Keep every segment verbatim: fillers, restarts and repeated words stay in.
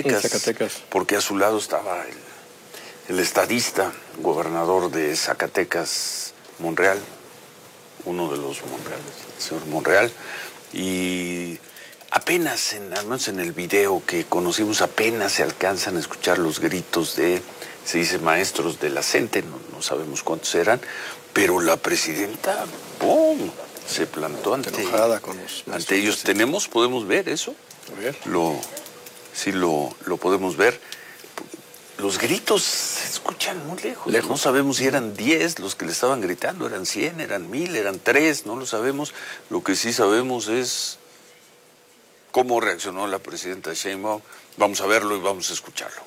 Zacatecas, en Zacatecas, porque a su lado estaba el, el estadista, gobernador de Zacatecas, Monreal, uno de los Monreales, el señor Monreal, y apenas, en, al menos en el video que conocimos, apenas se alcanzan a escuchar los gritos de, se dice, maestros de la CENTE, no, no sabemos cuántos eran, pero la presidenta, ¡pum!, se plantó ante, enojada con los ante ellos. ¿Tenemos, podemos ver eso? A ver. Lo, sí, lo, lo podemos ver. Los gritos se escuchan muy lejos. lejos. No sabemos si eran diez los que le estaban gritando, eran cien, eran mil, eran tres, no lo sabemos. Lo que sí sabemos es cómo reaccionó la presidenta Sheinbaum. Vamos a verlo y vamos a escucharlo.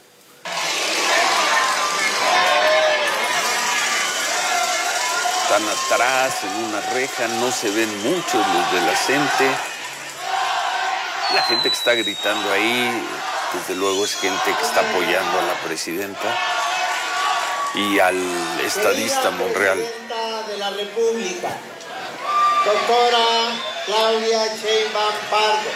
Están atrás, en una reja, no se ven muchos los de la CENTE. La gente que está gritando ahí, desde luego, es gente que está apoyando a la presidenta y al estadista Monreal. Presidenta de la República, doctora Claudia Sheinbaum Pardo.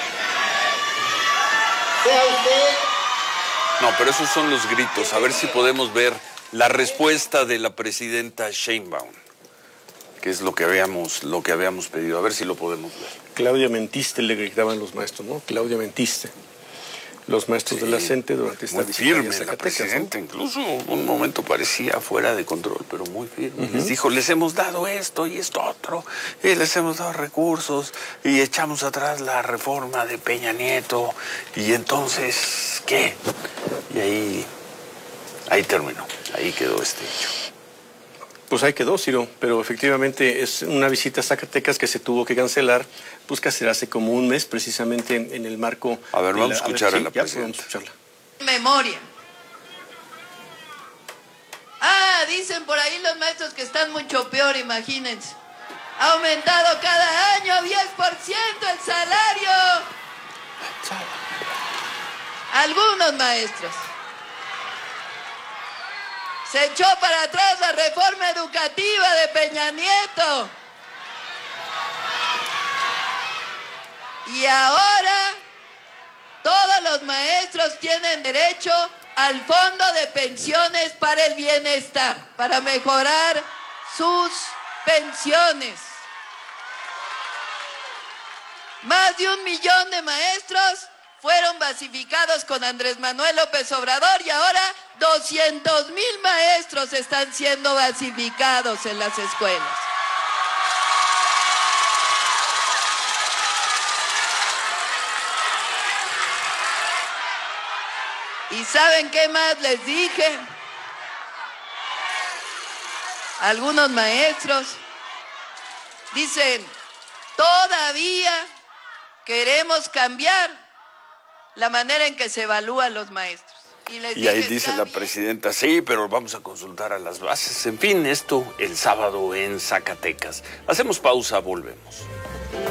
Sea usted... No, pero esos son los gritos. A ver si podemos ver la respuesta de la presidenta Sheinbaum, que es lo que habíamos, lo que habíamos pedido. A ver si lo podemos ver. Claudia, mentiste, le gritaban los maestros, ¿no? Claudia, mentiste. Los maestros sí, de la CENTE durante esta muy visita firme a la Zacatecas, presidenta, ¿no? Incluso un momento parecía fuera de control, pero muy firme. Uh-huh. Les dijo, les hemos dado esto y esto otro, y les hemos dado recursos, y echamos atrás la reforma de Peña Nieto, y entonces, ¿qué? Y ahí, ahí terminó, ahí quedó este hecho. Pues ahí quedó, Ciro, pero efectivamente es una visita a Zacatecas que se tuvo que cancelar, pues que será hace como un mes, precisamente en, en el marco... A ver, vamos a escuchar a, ver, sí, a la ya presidenta. Vamos a escucharla. Memoria. Ah, dicen por ahí los maestros que están mucho peor, imagínense. Ha aumentado cada año diez por ciento el salario. Algunos maestros. Se echó para atrás la reforma educativa de Peña Nieto. Y ahora todos los maestros tienen derecho al fondo de pensiones para el bienestar, para mejorar sus pensiones. Más de un millón de maestros fueron basificados con Andrés Manuel López Obrador y ahora doscientos mil maestros están siendo basificados en las escuelas. ¿Y saben qué más les dije? Algunos maestros dicen, todavía queremos cambiar la manera en que se evalúan los maestros. Y, les y ahí dije, dice la presidenta, sí, pero vamos a consultar a las bases. En fin, esto el sábado en Zacatecas. Hacemos pausa, volvemos.